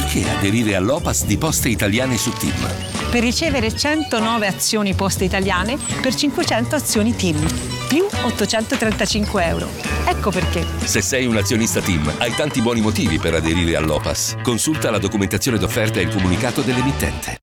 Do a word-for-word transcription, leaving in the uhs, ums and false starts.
Perché aderire all'Opas di Poste Italiane su TIM? Per ricevere centonove azioni Poste Italiane per cinquecento azioni TIM, più ottocentotrentacinque euro. Ecco perché. Se sei un azionista TIM, hai tanti buoni motivi per aderire all'Opas. Consulta la documentazione d'offerta e il comunicato dell'emittente.